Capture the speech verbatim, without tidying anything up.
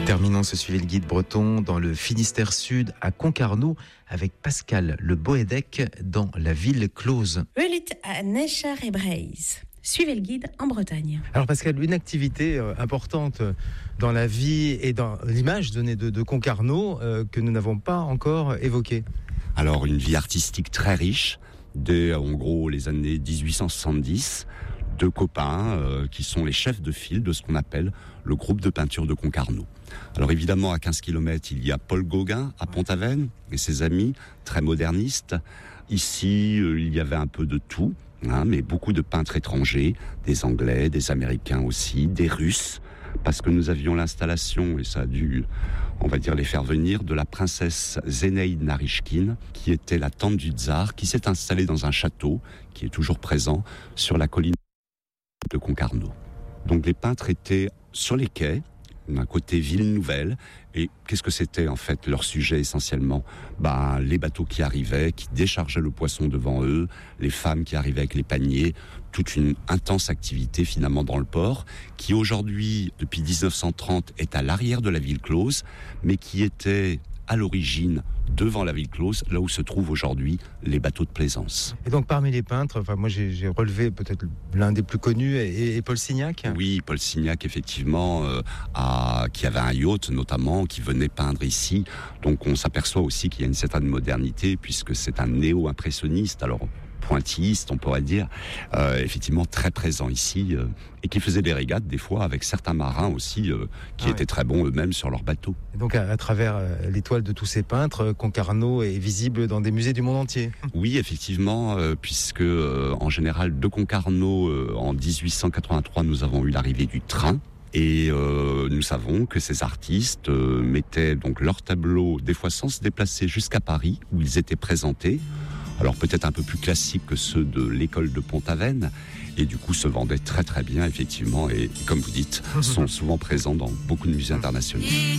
Terminons ce suivi le guide breton dans le Finistère Sud à Concarneau avec Pascal Le Boédec dans la ville close. Huelit à Necher et Breise. Suivez le guide en Bretagne. Alors Pascal, une activité euh, importante dans la vie et dans l'image donnée de, de Concarneau euh, que nous n'avons pas encore évoquée. Alors une vie artistique très riche, dès en gros les années dix-huit cent soixante-dix, deux copains euh, qui sont les chefs de file de ce qu'on appelle le groupe de peinture de Concarneau. Alors évidemment à quinze kilomètres il y a Paul Gauguin à Pont-Aven et ses amis, très modernistes. Ici euh, il y avait un peu de tout, hein, mais beaucoup de peintres étrangers, des Anglais, des Américains aussi, des Russes, parce que nous avions l'installation, et ça a dû, on va dire, les faire venir, de la princesse Zénaïde Narishkine, qui était la tante du tsar, qui s'est installée dans un château, qui est toujours présent, sur la colline de Concarneau. Donc les peintres étaient sur les quais, d'un côté ville nouvelle, et qu'est-ce que c'était en fait leur sujet essentiellement ? Ben, les bateaux qui arrivaient, qui déchargeaient le poisson devant eux, les femmes qui arrivaient avec les paniers, toute une intense activité finalement dans le port, qui aujourd'hui, depuis dix-neuf cent trente, est à l'arrière de la ville close, mais qui était à l'origine devant la ville close, là où se trouvent aujourd'hui les bateaux de plaisance. Et donc parmi les peintres, enfin moi j'ai, j'ai relevé peut-être l'un des plus connus, et, et Paul Signac. Oui, Paul Signac effectivement, euh, a, qui avait un yacht notamment, qui venait peindre ici. Donc on s'aperçoit aussi qu'il y a une certaine modernité, puisque c'est un néo-impressionniste, alors pointilliste on pourrait dire, euh, effectivement très présent ici, euh, et qui faisait des régates des fois avec certains marins aussi, euh, qui ah étaient ouais. très bons eux-mêmes sur leur bateau. Et donc à, à travers euh, l'étoile de tous ces peintres, Concarneau est visible dans des musées du monde entier. Oui, effectivement, euh, puisque euh, en général de Concarneau, euh, en dix-huit cent quatre-vingt-trois, nous avons eu l'arrivée du train. Et euh, nous savons que ces artistes euh, mettaient donc leurs tableaux, des fois sans se déplacer, jusqu'à Paris, où ils étaient présentés. Alors peut-être un peu plus classiques que ceux de l'école de Pont-Aven, et du coup se vendaient très très bien effectivement, et comme vous dites, sont souvent présents dans beaucoup de musées internationaux.